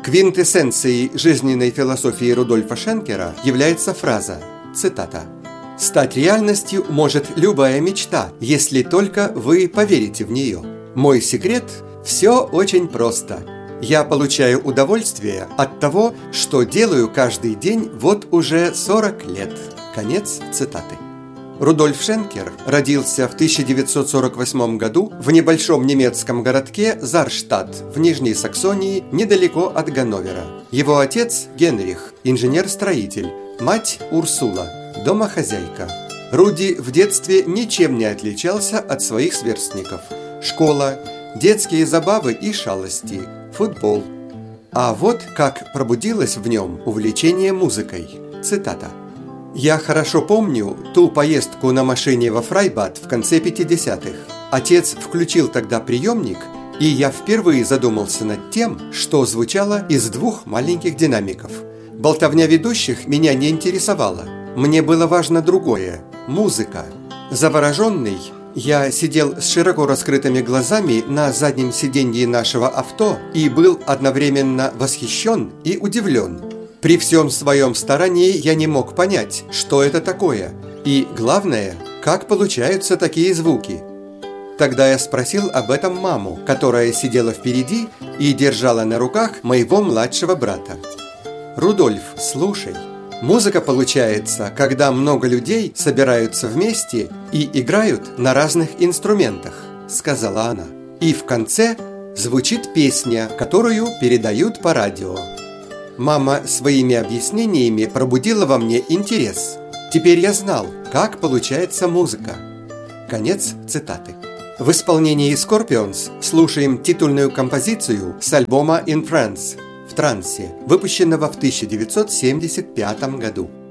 Квинтэссенцией жизненной философии Рудольфа Шенкера является фраза, цитата: «Стать реальностью может любая мечта, если только вы поверите в нее. Мой секрет – все очень просто. Я получаю удовольствие от того, что делаю каждый день вот уже 40 лет». Конец цитаты. Рудольф Шенкер родился в 1948 году в небольшом немецком городке Зарштадт в Нижней Саксонии, недалеко от Ганновера. Его отец Генрих – инженер-строитель, мать Урсула – домохозяйка. Руди в детстве ничем не отличался от своих сверстников. Школа, детские забавы и шалости, футбол. А вот как пробудилось в нем увлечение музыкой. Цитата: «Я хорошо помню ту поездку на машине во Фрайбад в конце 50-х. Отец включил тогда приемник, и я впервые задумался над тем, что звучало из двух маленьких динамиков. Болтовня ведущих меня не интересовала. Мне было важно другое – музыка. Завороженный, я сидел с широко раскрытыми глазами на заднем сиденье нашего авто и был одновременно восхищен и удивлен. При всем своем старании я не мог понять, что это такое, и, главное, как получаются такие звуки. Тогда я спросил об этом маму, которая сидела впереди и держала на руках моего младшего брата. «Рудольф, слушай, музыка получается, когда много людей собираются вместе и играют на разных инструментах», — сказала она. «И в конце звучит песня, которую передают по радио». Мама своими объяснениями пробудила во мне интерес. Теперь я знал, как получается музыка. Конец цитаты. В исполнении Scorpions слушаем титульную композицию с альбома In Trance, в трансе, выпущенного в 1975 году.